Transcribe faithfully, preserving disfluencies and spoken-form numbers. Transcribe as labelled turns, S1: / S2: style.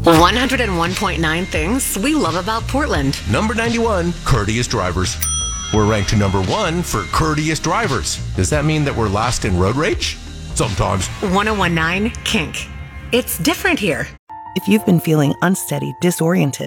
S1: one oh one point nine things we love about Portland.
S2: Number ninety-one, courteous drivers. We're ranked number one for courteous drivers. Does that mean that we're last in road rage? Sometimes.
S1: one oh one point nine Kink. It's different here.
S3: If you've been feeling unsteady, disoriented,